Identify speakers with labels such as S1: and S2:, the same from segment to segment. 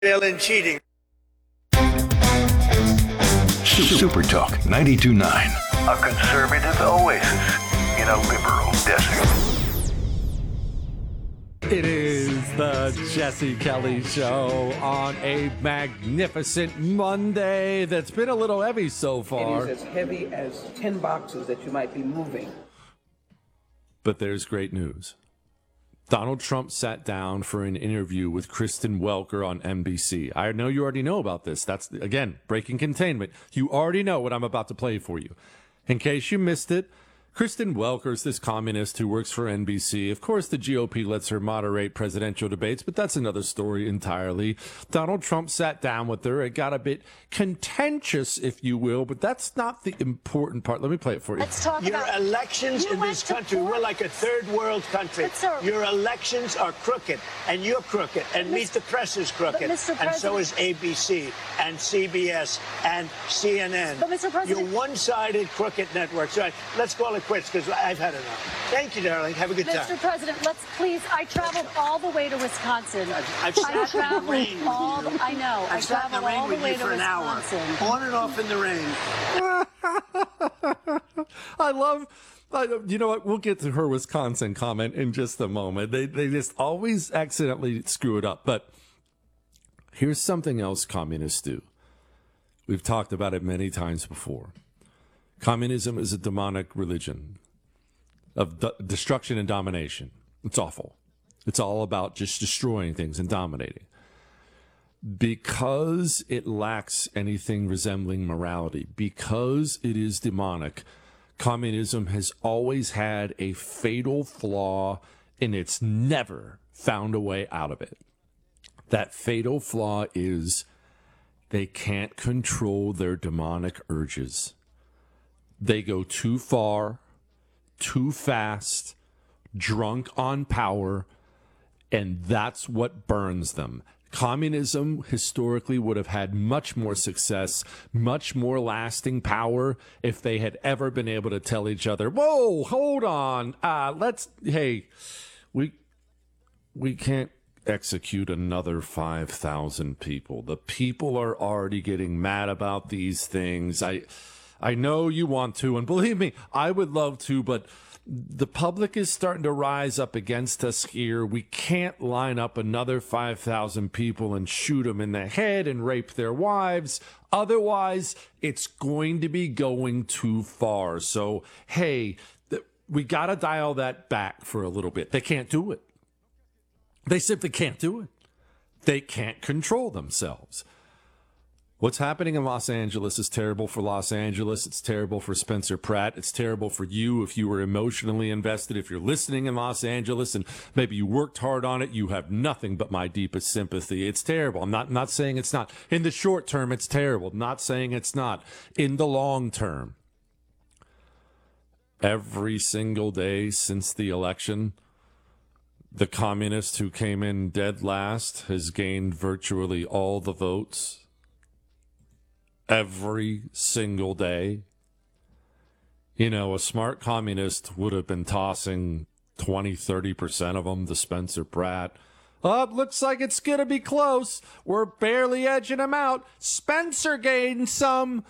S1: Mail-in cheating.
S2: Super Talk 92.9, a conservative oasis in a liberal desert.
S3: It is the Jesse Kelly Show on a magnificent Monday that's been a little heavy so far.
S4: It is as heavy as 10 boxes that you might be moving.
S3: But there's great news. Donald Trump sat down for an interview with Kristen Welker on NBC. I know you already know about this. That's, again, breaking containment. You already know what I'm about to play for you. In case you missed it, Kristen Welker is this communist who works for NBC. Of course, the GOP lets her moderate presidential debates, but that's another story entirely. Donald Trump sat down with her. It got a bit contentious, if you will, but that's not the important part. Let me play it for you.
S5: Let's talk
S1: Your
S5: about
S1: elections in this country, we're like a third world country. Your elections are crooked, and you're crooked, and Meet the Press is crooked, and so is ABC, and CBS, and CNN.
S5: But Mr. President,
S1: you're one-sided crooked networks. All right, let's call it quits because I've had enough. Thank you, darling. Have a good time.
S5: Mr. President, let's please. I traveled all the way to Wisconsin.
S1: I've sat in the rain
S5: all.
S1: with you.
S5: I know.
S1: I've sat in the rain with you for an hour, on and off in the rain.
S3: You know what? We'll get to her Wisconsin comment in just a moment. They just always accidentally screw it up. But here's something else communists do. We've talked about it many times before. Communism is a demonic religion of destruction and domination. It's awful. It's all about just destroying things and dominating. Because it lacks anything resembling morality, because it is demonic, communism has always had a fatal flaw, and it's never found a way out of it. That fatal flaw is they can't control their demonic urges. They go too far, too fast, drunk on power, and that's what burns them. Communism historically would have had much more success, much more lasting power if they had ever been able to tell each other, whoa, hold on, we can't execute another 5,000 people. The people are already getting mad about these things. I know you want to, and believe me, I would love to, but the public is starting to rise up against us here. We can't line up another 5,000 people and shoot them in the head and rape their wives. Otherwise, it's going to be going too far. So, hey, we got to dial that back for a little bit. They can't do it. They simply can't do it. They can't control themselves. What's happening in Los Angeles is terrible for Los Angeles. It's terrible for Spencer Pratt. It's terrible for you if you were emotionally invested. If you're listening in Los Angeles and maybe you worked hard on it, you have nothing but my deepest sympathy. It's terrible. I'm not saying it's not. In the short term, it's terrible. Not saying it's not. In the long term, every single day since the election, the communist who came in dead last has gained virtually all the votes. Every single day. You know, a smart communist would have been tossing 20, 30% of them to Spencer Pratt. Oh, looks like it's going to be close. We're barely edging him out. Spencer gained some.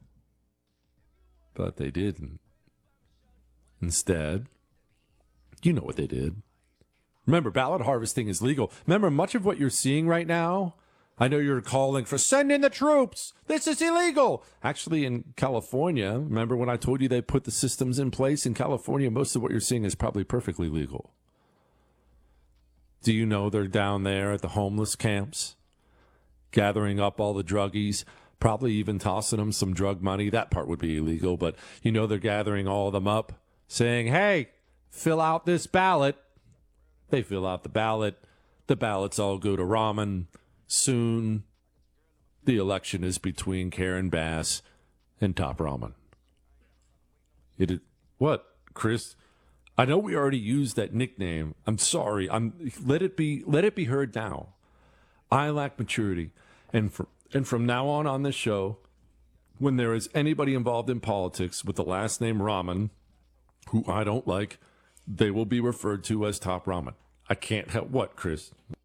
S3: But they didn't. Instead, you know what they did. Remember, ballot harvesting is legal. Remember, much of what you're seeing right now, I know you're calling for send in the troops. This is illegal. Actually, in California, remember when I told you they put the systems in place? In California, most of what you're seeing is probably perfectly legal. Do you know they're down there at the homeless camps, gathering up all the druggies, probably even tossing them some drug money? That part would be illegal, but you know they're gathering all of them up, saying, hey, fill out this ballot. They fill out the ballot. The ballots all go to Rahman. Soon, the election is between Karen Bass and Top Rahman. What, Chris? I know we already used that nickname. I'm sorry. Let it be heard now. I lack maturity, and from now on this show, when there is anybody involved in politics with the last name Rahman, who I don't like, they will be referred to as Top Rahman. I can't help what, Chris?